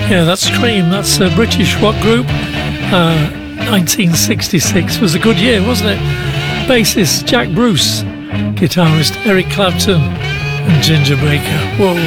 Yeah, that's Cream. That's a British rock group. 1966 was a good year, wasn't it? Bassist Jack Bruce, guitarist Eric Clapton, and Ginger Baker. Whoa.